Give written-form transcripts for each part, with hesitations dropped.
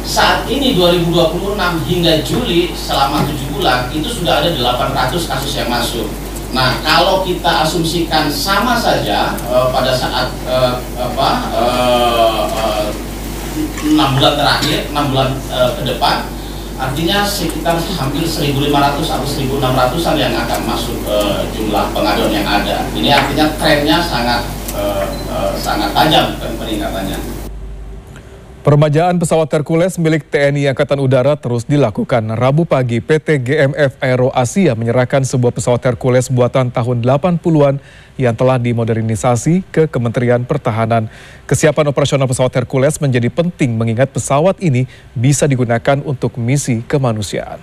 Saat ini 2026 hingga Juli selama 7 bulan itu sudah ada 800 kasus yang masuk. Nah, kalau kita asumsikan sama saja pada saat 6 bulan terakhir, 6 bulan ke depan, artinya sekitar hampir 1.500 atau 1.600-an yang akan masuk jumlah pengaduan yang ada. Ini artinya trennya sangat tajam peningkatannya. Peremajaan pesawat Hercules milik TNI Angkatan Udara terus dilakukan. Rabu pagi, PT GMF Aero Asia menyerahkan sebuah pesawat Hercules buatan tahun 80-an yang telah dimodernisasi ke Kementerian Pertahanan. Kesiapan operasional pesawat Hercules menjadi penting mengingat pesawat ini bisa digunakan untuk misi kemanusiaan.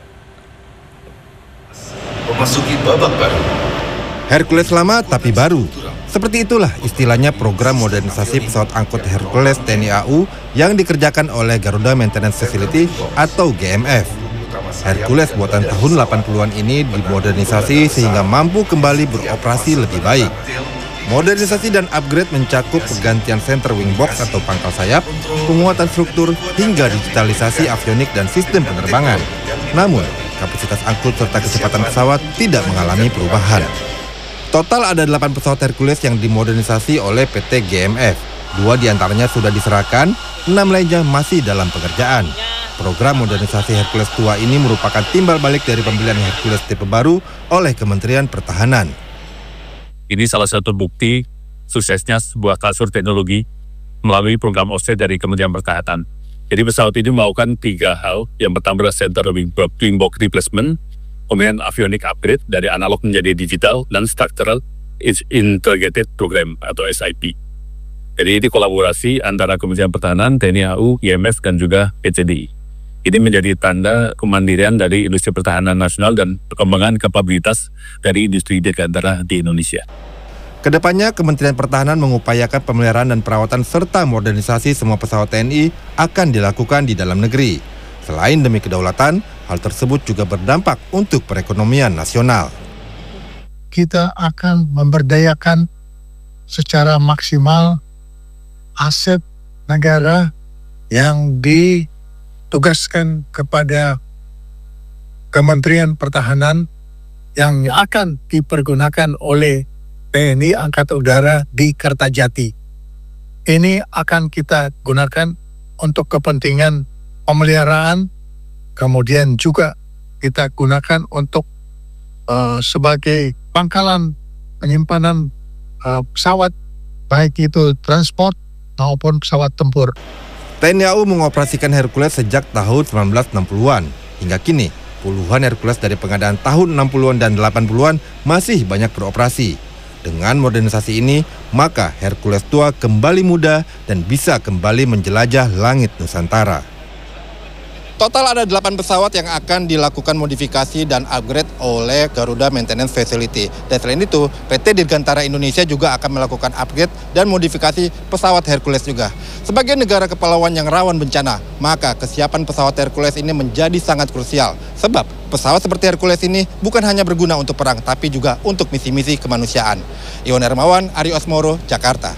Memasuki babak baru. Hercules lama tapi baru. Seperti itulah istilahnya program modernisasi pesawat angkut Hercules TNI AU yang dikerjakan oleh Garuda Maintenance Facility atau GMF. Hercules buatan tahun 80-an ini dimodernisasi sehingga mampu kembali beroperasi lebih baik. Modernisasi dan upgrade mencakup pergantian center wing box atau pangkal sayap, penguatan struktur, hingga digitalisasi avionik dan sistem penerbangan. Namun, kapasitas angkut serta kecepatan pesawat tidak mengalami perubahan. Total ada 8 pesawat Hercules yang dimodernisasi oleh PT GMF. 2 diantaranya sudah diserahkan, 6 lainnya masih dalam pengerjaan. Program modernisasi Hercules tua ini merupakan timbal balik dari pembelian Hercules tipe baru oleh Kementerian Pertahanan. Ini salah satu bukti suksesnya sebuah kasur teknologi melalui program OSTE dari Kementerian Pertahanan. Jadi pesawat ini melakukan 3 hal. Yang pertama adalah center wing box replacement, kemudian avionic upgrade dari analog menjadi digital, dan structural integrated program atau SIP. Jadi ini kolaborasi antara Kementerian Pertahanan, TNI AU, IMF, dan juga PCDI. Ini menjadi tanda kemandirian dari industri pertahanan nasional dan perkembangan kapabilitas dari industri dirgantara di Indonesia. Kedepannya, Kementerian Pertahanan mengupayakan pemeliharaan dan perawatan serta modernisasi semua pesawat TNI akan dilakukan di dalam negeri. Selain demi kedaulatan, hal tersebut juga berdampak untuk perekonomian nasional. Kita akan memberdayakan secara maksimal aset negara yang ditugaskan kepada Kementerian Pertahanan yang akan dipergunakan oleh TNI Angkatan Udara di Kertajati. Ini akan kita gunakan untuk kepentingan pemeliharaan, kemudian juga kita gunakan untuk sebagai pangkalan penyimpanan pesawat, baik itu transport maupun pesawat tempur. TNI AU mengoperasikan Hercules sejak tahun 1960-an. Hingga kini, puluhan Hercules dari pengadaan tahun 60-an dan 80-an masih banyak beroperasi. Dengan modernisasi ini, maka Hercules tua kembali muda dan bisa kembali menjelajah langit Nusantara. Total ada 8 pesawat yang akan dilakukan modifikasi dan upgrade oleh Garuda Maintenance Facility. Dan selain itu, PT Dirgantara Indonesia juga akan melakukan upgrade dan modifikasi pesawat Hercules juga. Sebagai negara kepulauan yang rawan bencana, maka kesiapan pesawat Hercules ini menjadi sangat krusial. Sebab pesawat seperti Hercules ini bukan hanya berguna untuk perang, tapi juga untuk misi-misi kemanusiaan. Iwan Hermawan, Ari Osmoro, Jakarta.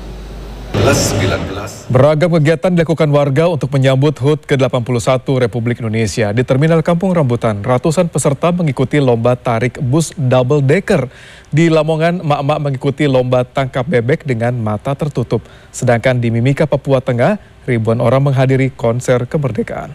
Beragam kegiatan dilakukan warga untuk menyambut HUT ke-81 Republik Indonesia. Di Terminal Kampung Rambutan, ratusan peserta mengikuti lomba tarik bus double decker. Di Lamongan, emak-emak mengikuti lomba tangkap bebek dengan mata tertutup. Sedangkan di Mimika, Papua Tengah, ribuan orang menghadiri konser kemerdekaan.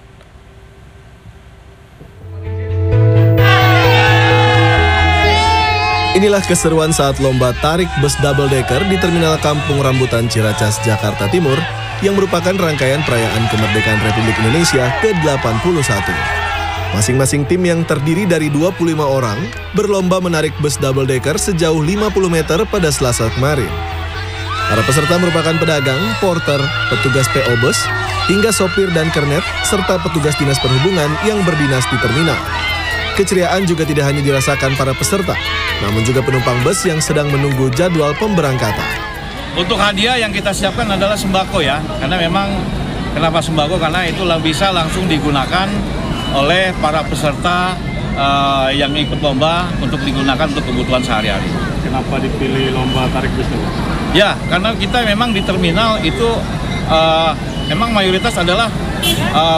Inilah keseruan saat lomba tarik bus double decker di Terminal Kampung Rambutan Ciracas, Jakarta Timur, yang merupakan rangkaian perayaan kemerdekaan Republik Indonesia ke-81. Masing-masing tim yang terdiri dari 25 orang berlomba menarik bus double decker sejauh 50 meter pada Selasa kemarin. Para peserta merupakan pedagang, porter, petugas PO bus, hingga sopir dan kernet, serta petugas dinas perhubungan yang berdinas di terminal. Keceriaan juga tidak hanya dirasakan para peserta, namun juga penumpang bus yang sedang menunggu jadwal pemberangkatan. Untuk hadiah yang kita siapkan adalah sembako ya, karena memang kenapa sembako? Karena itu bisa langsung digunakan oleh para peserta yang ikut lomba untuk digunakan untuk kebutuhan sehari-hari. Kenapa dipilih lomba tarik bus itu? Ya, karena kita memang di terminal itu memang mayoritas adalah